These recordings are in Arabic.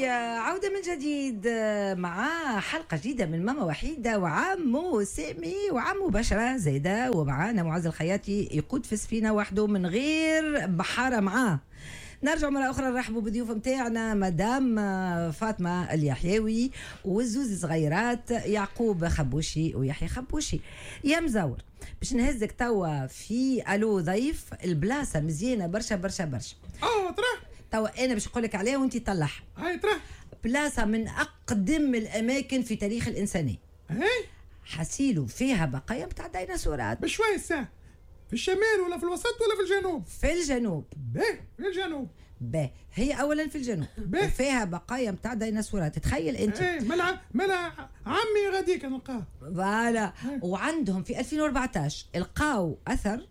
عودة من جديد مع حلقة جديدة من ماما وحيدة وعمو سامي وعمو بشرة زايدة، ومعانا معز الخياطي يقود في سفينة وحده من غير بحارة معاه. نرجع مرة أخرى نرحبوا بضيوف متاعنا مدام فاطمة اليحيوي والزوز صغيرات يعقوب خبوشي ويحيى خبوشي. يا مزور باش نهزك توا في ألو ضيف البلاصة مزيانة برشا برشا برشا. ترى توا أنا باش نقولك عليها وأنتي تطلعها. هاي ترى بلاصة من أقدم الأماكن في تاريخ الإنسانية. هاي حسيلو فيها بقايا متاع ديناصورات. بشوي الساعة في الشمال ولا في الوسط ولا في الجنوب؟ في الجنوب. في الجنوب. هي اولا في الجنوب وفيها بقايا متاع ديناصورات. تخيل انت. ملا عمي غاديك نلقاه. فوالا. وعندهم في 2014 لقاو اثر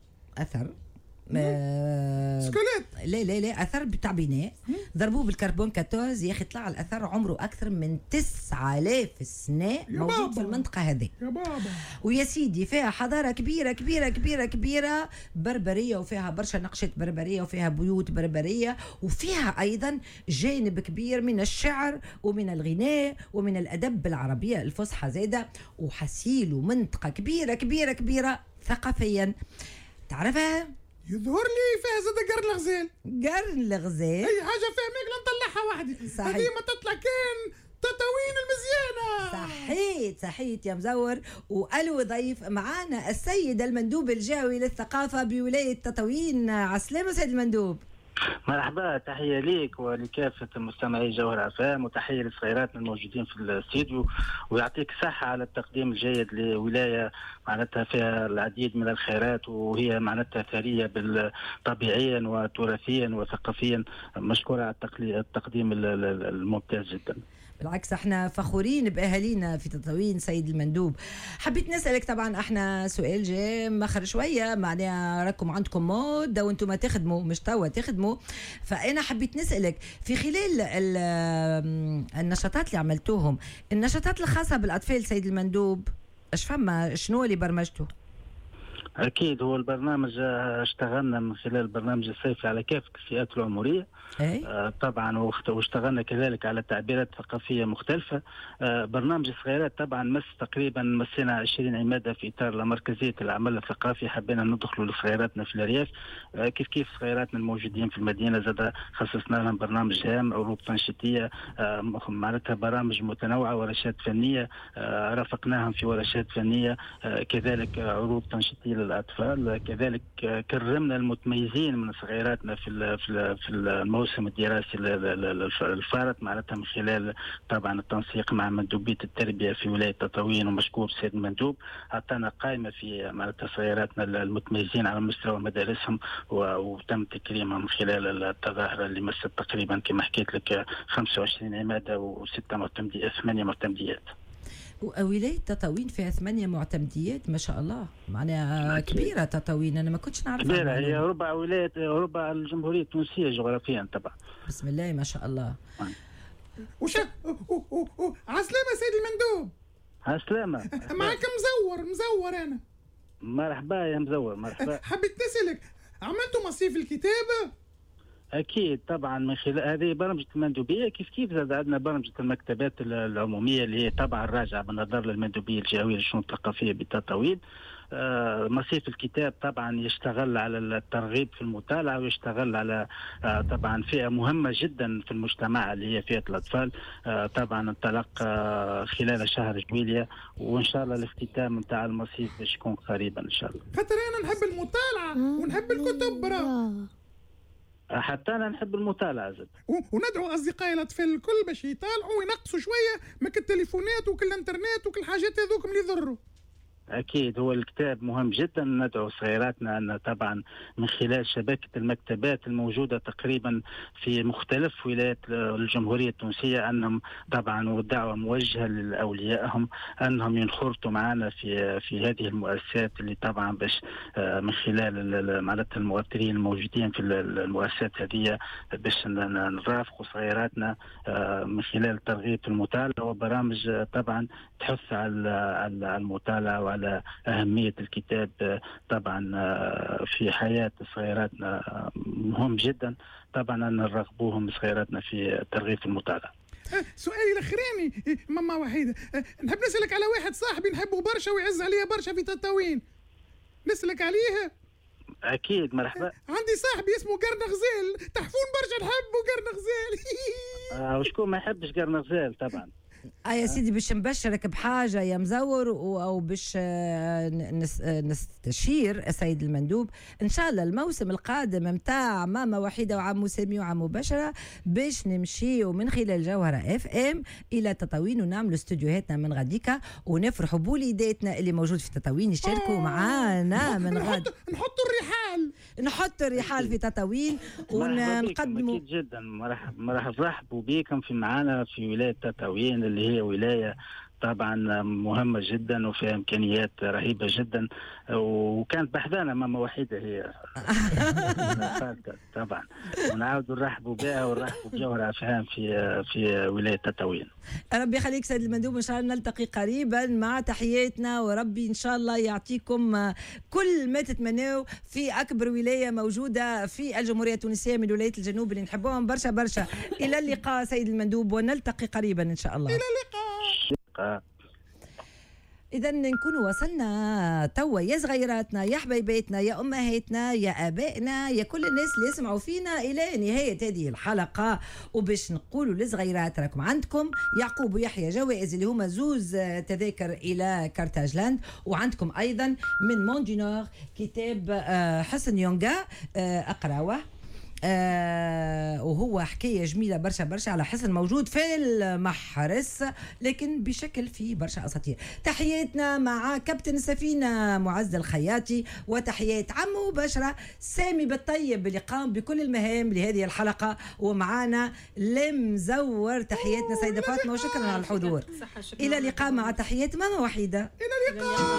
سكليت. لا اثر بتاع بناء ضربوه بالكربون 14. يا اخي طلع الاثر عمره اكثر من 9000 سنه موجود في المنطقه هذه يا بابا. ويا سيدي فيها حضاره كبيره كبيره كبيره كبيره بربريه، وفيها برشا نقشات بربريه، وفيها بيوت بربريه، وفيها ايضا جانب كبير من الشعر ومن الغناء ومن الادب بالعربيه الفصحى زاده. وحسيلو منطقه كبيره كبيره كبيره ثقافيا. تعرفها؟ يظهر لي فيها زاد قرن الغزال. قرن الغزال اي حاجه فيها ميقله نطلعها وحدي. هذه ما تطلع كان تطاوين المزيانه. صحيت يا مزور. وألو ضيف معانا السيد المندوب الجهوي للثقافه بولايه تطاوين. عسلامة سيد المندوب. مرحبا، تحية ليك ولكافة مستمعي جوهر أفام، وتحية لصغيراتنا الموجودين في الاستديو، ويعطيك الصحة على التقديم الجيد لولاية معناتها فيها العديد من الخيرات، وهي معناتها ثرية طبيعيا وتراثيا وثقافيا. مشكورة على التقديم الممتاز جدا. بالعكس احنا فخورين باهالينا في تطاوين سيد المندوب. حبيت نسالك، طبعا احنا سؤال جاي مخر شويه، معناها راكم عندكم مده وانتم ما تخدموا، مش توا تخدموا، فانا حبيت نسالك في خلال النشاطات اللي عملتوهم، النشاطات الخاصه بالاطفال سيد المندوب، اش فما شنو اللي برمجته؟ أكيد هو البرنامج اشتغلنا من خلال البرنامج الصيفي على كافة الفئات العمرية. طبعا واشتغلنا كذلك على تعبيرات ثقافية مختلفة. برنامج الصغيرات طبعا مسينا 20 عمادة في إطار مركزية العمل الثقافي. حبينا ندخلوا لصغيراتنا في الأرياف كيف صغيراتنا الموجودين في المدينة. زاد خصصنا لهم برنامج هام، عروض تنشيطية، معناتها برامج متنوعة، ورشات فنية رافقناهم في ورشات فنية، كذلك عروض تنشيطية للأطفال. كذلك كرمنا المتميزين من صغيراتنا في الموسم الدراسي الفارط، معناتها من خلال طبعا التنسيق مع مندوبية التربية في ولاية تطاوين، ومشكور سيد المندوب عطانا قائمة في معناتها صغيراتنا المتميزين على مستوى مدارسهم، وتم تكريمهم من خلال التظاهرة اللي مست تقريبا كما حكيت لك 25 عمادة و6 معتمديات، 8 معتمديات. ولاية تطاوين فيها 8 معتمديات، ما شاء الله، معناها كبيرة تطاوين. أنا ما كنتش نعرف. كبيرة، هي ربع الجمهورية التونسية جغرافيا طبعا. بسم الله ما شاء الله. عسلامة سيد المندوب. عسلامة. معك مزور أنا. مرحبا يا مزور، مرحبا. حبيت نسألك، عملتوا مصيف الكتابة؟ أكيد طبعا من خلال هذه برامج المندوبية. كيف زاد عندنا برامج المكتبات العمومية اللي هي طبعا راجعة بالنظر للمندوبية الجهوية للشؤون الثقافية بتطاوين. مصيف الكتاب طبعا يشتغل على الترغيب في المطالعة، ويشتغل على طبعا فئة مهمة جدا في المجتمع اللي هي فئة الأطفال. طبعا انطلق خلال شهر جويلية، وإن شاء الله الاختتام نتاع المصيف باش يكون قريبا إن شاء الله. خاطر أنا نحب المطالعة ونحب الكتب برا. حتى أنا نحب المطالعة زد. وندعو أصدقائي الأطفال الكل باش يطالعوا وينقصوا شوية من التليفونات وكل الانترنت وكل الحاجات هذوك اللي يضروا. أكيد هو الكتاب مهم جدا. ندعو صغيراتنا أن طبعا من خلال شبكة المكتبات الموجودة تقريبا في مختلف ولايات الجمهورية التونسية، أنهم طبعا والدعوة موجهة لأوليائهم أنهم ينخرطوا معنا في هذه المؤسسات اللي طبعا باش من خلال معناتها المؤثرين الموجودين في المؤسسات هذه باش نرافقوا صغيراتنا من خلال الترغيب في المطالعة، وبرامج طبعا تحث على المطالعة وعلى أهمية الكتاب طبعا في حياة صغيراتنا. مهم جدا طبعا أن نرغبوهم صغيراتنا في ترغيب المطالعة. سؤالي الاخراني ماما وحيده، نحب نسالك على واحد صاحبي نحبه برشا ويعز عليا برشا في تطاوين، نسالك عليه؟ اكيد مرحبا. عندي صاحبي اسمه قرنغزال، تحفون برشا نحبه قرنغزال. وشكون ما يحبش قرنغزال طبعا. يا سيدي باش نبشرك بحاجة يا مزور أو باش نستشير السيد المندوب إن شاء الله الموسم القادم متاع ماما وحيدة وعمو سامي وعمو بشرة باش نمشيو من خلال جوهرة FM إلى تطاوين ونعملوا استوديوهاتنا من غاديكا ونفرحوا بوليداتنا اللي موجود في تطاوين يشاركوا معانا من غد. نحط الرحال في تطاوين ونقدموا. أكيد جدا مرحبا بكم في معانا في ولاية تطاوين اللي هي ولاية طبعا مهمة جدا وفيها إمكانيات رهيبة جدا، وكانت بحذانا ماما وحيدة هي طبعا، ونعاودوا نرحبوا بها ونرحبوا بجوهرة أفهام في ولاية تطاوين. ربي يخليك سيد المندوب، إن شاء الله نلتقي قريبا مع تحياتنا، وربي إن شاء الله يعطيكم كل ما تتمنوا في أكبر ولاية موجودة في الجمهورية التونسية من ولاية الجنوب اللي نحبوهم برشا برشا. إلى اللقاء سيد المندوب ونلتقي قريبا إن شاء الله. إلى اللقاء. إذا نكون وصلنا توا يا صغيراتنا يا حبيباتنا يا أمهاتنا يا آبائنا يا كل الناس اللي يسمعوا فينا إلى نهاية هذه الحلقة، وباش نقولوا للصغيرات راكم عندكم يعقوب ويحيى جوائز اللي هما زوز تذاكر إلى كارتاجلاند، وعندكم أيضا من موندينور كتاب حسن يونغا أقراوه، وهو حكاية جميلة برشا برشا على حسن موجود في المحرس لكن بشكل فيه برشا أساطير. تحياتنا مع كابتن السفينة معز الخياطي، وتحيات عمو بشرة سامي بالطيب اللي قام بكل المهام لهذه الحلقة، ومعانا لمزور. تحياتنا سيدة فاطمة وشكرا على الحضور. إلى اللقاء مع تحيات ماما وحيدة. إلى اللقاء.